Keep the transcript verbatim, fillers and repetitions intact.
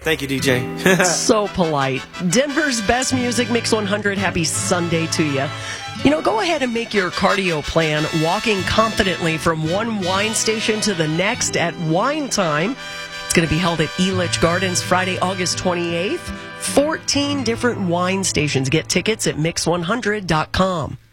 Thank you, D J. So polite. Denver's best music, Mix one hundred. Happy Sunday to you. You know, go ahead and make your cardio plan walking confidently from one wine station to the next at Wine Time. It's going to be held at Elitch Gardens Friday, August twenty-eighth. fourteen different wine stations. Get tickets at mix one hundred dot com.